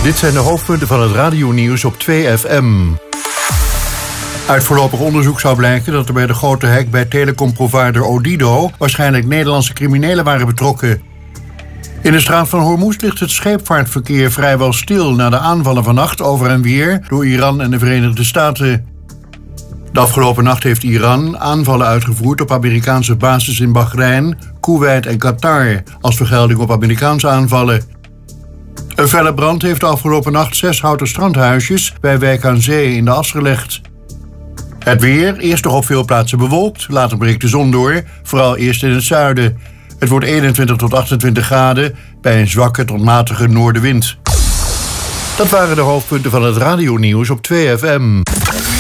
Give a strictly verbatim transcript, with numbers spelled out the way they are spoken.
Dit zijn de hoofdpunten van het radionieuws op twee F M. Uit voorlopig onderzoek zou blijken dat er bij de grote hack bij telecomprovider Odido waarschijnlijk Nederlandse criminelen waren betrokken. In de straat van Hormuz ligt het scheepvaartverkeer vrijwel stil na de aanvallen vannacht over en weer door Iran en de Verenigde Staten. De afgelopen nacht heeft Iran aanvallen uitgevoerd op Amerikaanse bases in Bahrein, Koeweit en Qatar als vergelding op Amerikaanse aanvallen. Een felle brand heeft de afgelopen nacht zes houten strandhuisjes bij Wijk aan Zee in de as gelegd. Het weer, eerst nog op veel plaatsen bewolkt, later breekt de zon door, vooral eerst in het zuiden. Het wordt eenentwintig tot achtentwintig graden bij een zwakke tot matige noordenwind. Dat waren de hoofdpunten van het radionieuws op twee F M.